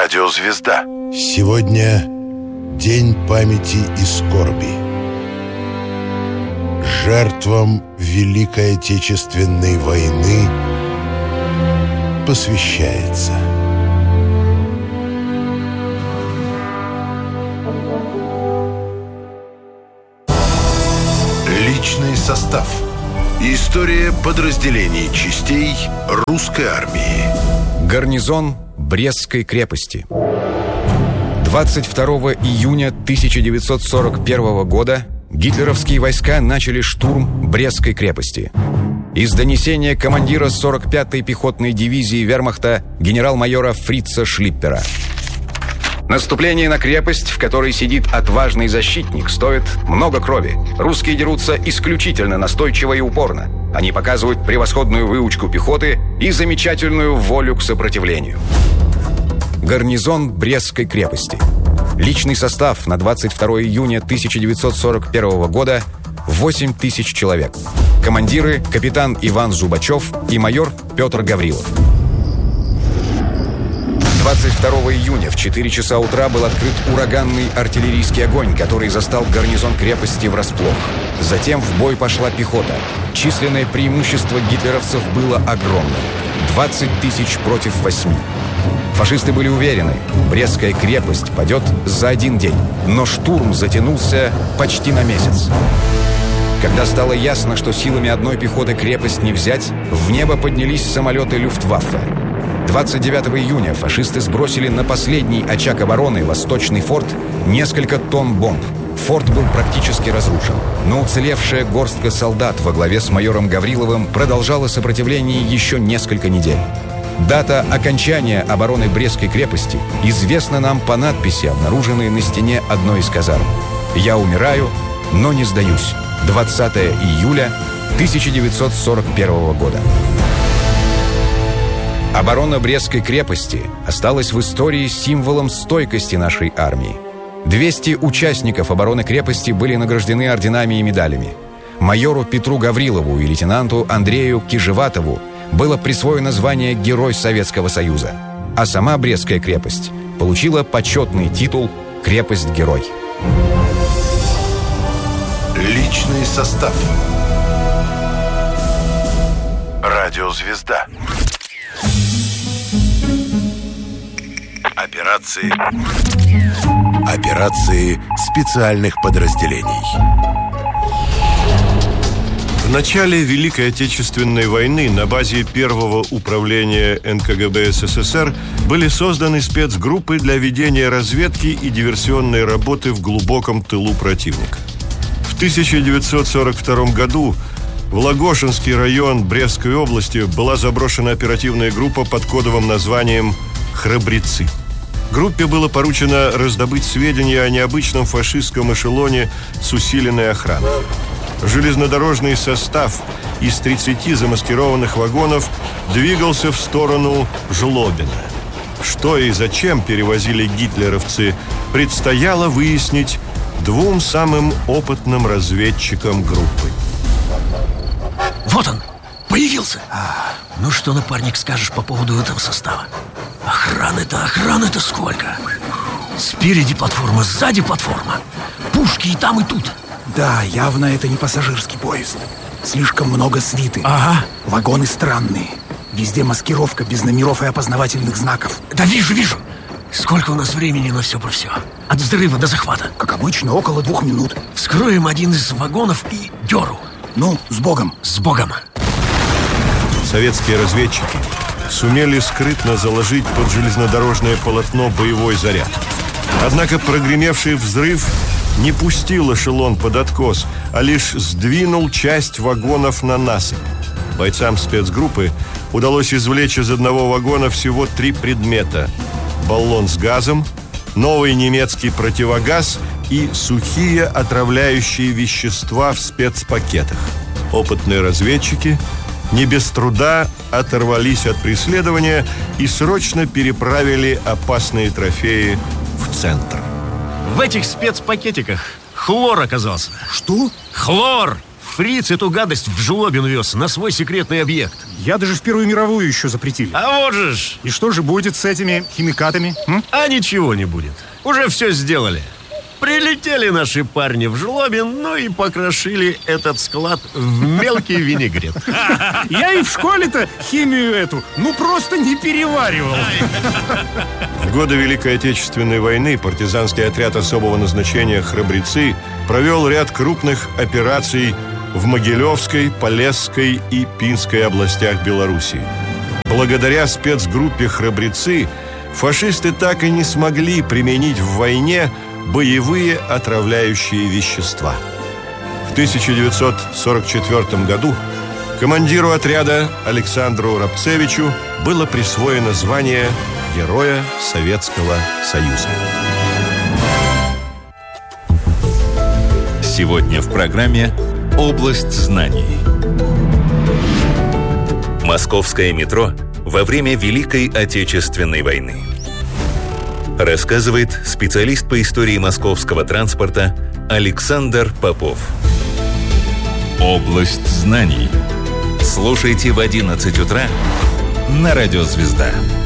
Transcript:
Радиозвезда. Сегодня день памяти и скорби. Жертвам Великой Отечественной войны посвящается. Личный состав. История подразделений частей русской армии. Гарнизон Брестской крепости. 22 июня 1941 года гитлеровские войска начали штурм Брестской крепости. Из донесения командира 45-й пехотной дивизии вермахта генерал-майора Фрица Шлиппера. Наступление на крепость, в которой сидит отважный защитник, стоит много крови. Русские дерутся исключительно настойчиво и упорно. Они показывают превосходную выучку пехоты и замечательную волю к сопротивлению. Гарнизон Брестской крепости. Личный состав на 22 июня 1941 года 8 тысяч человек. Командиры – капитан Иван Зубачев и майор Петр Гаврилов. 22 июня в 4 часа утра был открыт ураганный артиллерийский огонь, который застал гарнизон крепости врасплох. Затем в бой пошла пехота. Численное преимущество гитлеровцев было огромным. 20 тысяч против 8. Фашисты были уверены, Брестская крепость падет за один день. Но штурм затянулся почти на месяц. Когда стало ясно, что силами одной пехоты крепость не взять, в небо поднялись самолеты Люфтваффе. 29 июня фашисты сбросили на последний очаг обороны Восточный форт несколько тонн бомб. Форт был практически разрушен, но уцелевшая горстка солдат во главе с майором Гавриловым продолжала сопротивление еще несколько недель. Дата окончания обороны Брестской крепости известна нам по надписи, обнаруженной на стене одной из казарм. «Я умираю, но не сдаюсь. 20 июля 1941 года». Оборона Брестской крепости осталась в истории символом стойкости нашей армии. 200 участников обороны крепости были награждены орденами и медалями. Майору Петру Гаврилову и лейтенанту Андрею Кижеватову было присвоено звание Герой Советского Союза, а сама Брестская крепость получила почетный титул «Крепость-герой». Личный состав. Радиозвезда. Операции специальных подразделений. В начале Великой Отечественной войны на базе первого управления НКГБ СССР были созданы спецгруппы для ведения разведки и диверсионной работы в глубоком тылу противника. В 1942 году в Лагошинский район Брестской области была заброшена оперативная группа под кодовым названием «Храбрецы». Группе было поручено раздобыть сведения о необычном фашистском эшелоне с усиленной охраной. Железнодорожный состав из 30 замаскированных вагонов двигался в сторону Жлобина. Что и зачем перевозили гитлеровцы, предстояло выяснить двум самым опытным разведчикам группы. Вот он, появился. Ну что, напарник, скажешь по поводу этого состава? Охраны-то сколько? Спереди платформа, сзади платформа. Пушки и там, и тут. Да, явно это не пассажирский поезд. Слишком много свиты. Ага. Вагоны странные. Везде маскировка без номеров и опознавательных знаков. Да вижу. Сколько у нас времени на все про все? От взрыва до захвата. Как обычно, около 2 минут. Вскроем один из вагонов и дёру. Ну, с Богом. С Богом. Советские разведчики сумели скрытно заложить под железнодорожное полотно боевой заряд. Однако прогремевший взрыв не пустил эшелон под откос, а лишь сдвинул часть вагонов на насыпь. Бойцам спецгруппы удалось извлечь из одного вагона всего 3 предмета: баллон с газом, новый немецкий противогаз и сухие отравляющие вещества в спецпакетах. Опытные разведчики не без труда оторвались от преследования и срочно переправили опасные трофеи в центр. В этих спецпакетиках хлор оказался. Что? Хлор! Фриц эту гадость в Жлобин вез на свой секретный объект. Я даже в Первую мировую еще запретили. А вот же ж. И что же будет с этими химикатами? А ничего не будет. Уже все сделали. Прилетели наши парни в Жлобин, ну и покрошили этот склад в мелкий винегрет. Я и в школе-то химию эту, просто не переваривал. В годы Великой Отечественной войны партизанский отряд особого назначения «Храбрецы» провел ряд крупных операций в Могилевской, Полесской и Пинской областях Белоруссии. Благодаря спецгруппе «Храбрецы» фашисты так и не смогли применить в войне боевые отравляющие вещества. В 1944 году командиру отряда Александру Рабцевичу было присвоено звание Героя Советского Союза. Сегодня в программе «Область знаний». Московское метро во время Великой Отечественной войны. Рассказывает специалист по истории московского транспорта Александр Попов. Область знаний. Слушайте в 11 утра на Радио Звезда.